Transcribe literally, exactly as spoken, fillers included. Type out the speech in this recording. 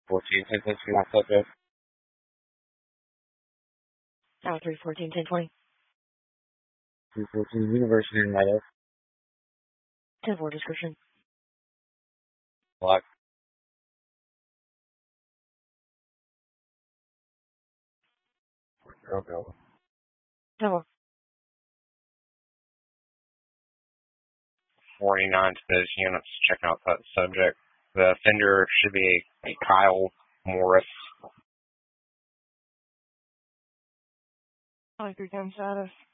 fourteen, ten, twenty, my subject. Tower three fourteen, ten twenty. two fourteen, University in Meadow. ten four description. Black. Okay. ten four. forty-nine to those units checking out that subject. The offender should be a Kyle Morris. twenty-three ten status.